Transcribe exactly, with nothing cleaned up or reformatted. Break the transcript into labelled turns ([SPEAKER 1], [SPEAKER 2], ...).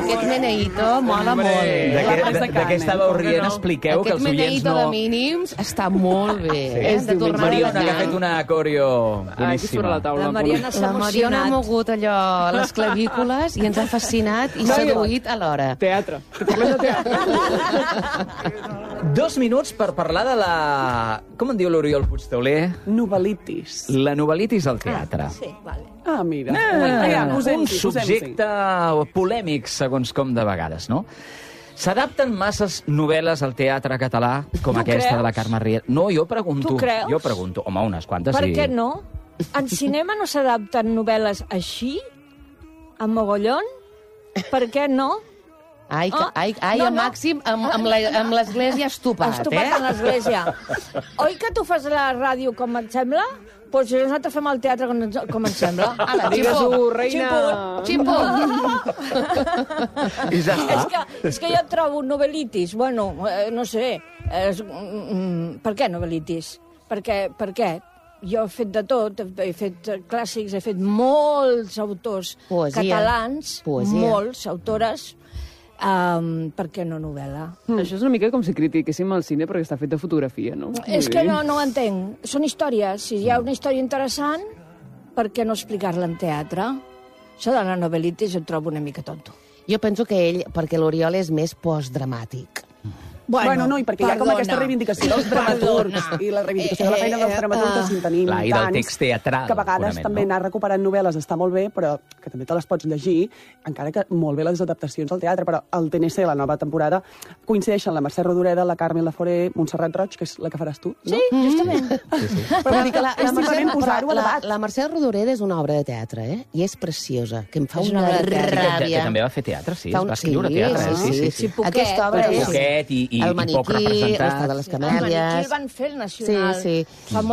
[SPEAKER 1] aquest meneïto mola molt.
[SPEAKER 2] De què estàveu rient? Expliqueu que els oients no...
[SPEAKER 1] Aquest meneïto de mínims està molt bé.
[SPEAKER 2] Mariona, que ha fet una coreo boníssima.
[SPEAKER 3] La Mariona s'ha
[SPEAKER 1] La Mariona ha
[SPEAKER 3] emocionat.
[SPEAKER 1] mogut allò, les clavícules, i ens ha fascinat i seduït alhora.
[SPEAKER 4] Teatre. Que parlem de teatre.
[SPEAKER 2] Dos minuts per parlar de la... Com en diu l'Oriol Puigtauler?
[SPEAKER 4] Novel·litis.
[SPEAKER 2] La novel·litis al teatre.
[SPEAKER 3] Sí, vale.
[SPEAKER 4] Ah, mira.
[SPEAKER 2] Ah,
[SPEAKER 4] Ah,
[SPEAKER 2] un subjecte polèmic, segons com de vegades, no? S'adapten masses novel·les al teatre català, com
[SPEAKER 3] Tu
[SPEAKER 2] aquesta
[SPEAKER 3] creus?
[SPEAKER 2] de la Carme Riera? No, jo pregunto.
[SPEAKER 3] Tu creus?
[SPEAKER 2] Jo pregunto. Home, unes quantes
[SPEAKER 3] Per
[SPEAKER 2] sí.
[SPEAKER 3] què no? En cinema no s'adapten novel·les així? A mogollon? Per què no?
[SPEAKER 1] Ai, que,
[SPEAKER 3] Ah,
[SPEAKER 1] ai, ai,
[SPEAKER 3] no,
[SPEAKER 1] el
[SPEAKER 3] no.
[SPEAKER 1] Màxim amb, amb la- amb l'església estupat,
[SPEAKER 3] Estupat
[SPEAKER 1] eh?
[SPEAKER 3] en l'església. Oi que tu fas la ràdio com et sembla? Doncs pues nosaltres fem el teatre com, ens- com ens sembla.
[SPEAKER 1] Ala,
[SPEAKER 4] Digues-ho, reina.
[SPEAKER 1] Ximpo!
[SPEAKER 2] I ja està.
[SPEAKER 3] És que, és que jo trobo novel·litis, bueno, eh, no sé, és, mm, per què novel·litis? Perquè, per què? Jo he fet de tot, he fet clàssics, he fet molts autors
[SPEAKER 1] Poesia.
[SPEAKER 3] catalans,
[SPEAKER 1] Poesia.
[SPEAKER 3] molts autores, um, per què no novel·la?
[SPEAKER 4] Mm. Això és una mica com si critiquéssim el cine perquè està fet de fotografia, no?
[SPEAKER 3] És
[SPEAKER 4] Vull
[SPEAKER 3] que
[SPEAKER 4] dir.
[SPEAKER 3] no, no ho entenc. Són històries. Si hi ha una història interessant, per què no explicar-la en teatre? Això de la novel·litis jo trobo una mica tonto.
[SPEAKER 1] Jo penso que ell, perquè l'Oriol és més postdramàtic.
[SPEAKER 4] Bueno, bueno, no, i perquè hi ha com
[SPEAKER 3] perdona.
[SPEAKER 4] aquesta reivindicació dels dramaturgs i la reivindicació de la feina dels dramaturgs en tenim
[SPEAKER 2] Clar, i del
[SPEAKER 4] tants,
[SPEAKER 2] text teatral,
[SPEAKER 4] que a vegades
[SPEAKER 2] purament,
[SPEAKER 4] també
[SPEAKER 2] no?
[SPEAKER 4] anar recuperant novel·les està molt bé, però que també te les pots llegir, encara que molt bé les adaptacions al teatre, però el T N C, la nova temporada, coincideixen la Mercè Rodoreda, la Carmen Laforet, Montserrat Roig, que és la que faràs tu, no?
[SPEAKER 3] Sí, justament.
[SPEAKER 4] Però vull dir que la, és simplement posar-ho a
[SPEAKER 1] la,
[SPEAKER 4] debat.
[SPEAKER 1] la Mercè Rodoreda és una obra de teatre, eh? I és preciosa, que em fa
[SPEAKER 3] És
[SPEAKER 1] una,
[SPEAKER 3] una obra de teatre.
[SPEAKER 2] Que,
[SPEAKER 1] ràbia.
[SPEAKER 2] que també va fer teatre, sí.
[SPEAKER 1] Fa
[SPEAKER 2] Es
[SPEAKER 1] un-
[SPEAKER 2] va escriure
[SPEAKER 1] sí,
[SPEAKER 2] teatre, eh?
[SPEAKER 1] sí,
[SPEAKER 2] sí, sí.
[SPEAKER 3] sí. Poquet,
[SPEAKER 1] Aquesta obra
[SPEAKER 3] però
[SPEAKER 1] és...
[SPEAKER 2] Poquet i, i,
[SPEAKER 1] el
[SPEAKER 2] i poc
[SPEAKER 1] maniquí,
[SPEAKER 2] representat.
[SPEAKER 1] l'Està de les
[SPEAKER 3] El maniquí
[SPEAKER 1] Camèlies...
[SPEAKER 3] el van fer el Nacional.
[SPEAKER 1] Sí, sí.
[SPEAKER 3] Fa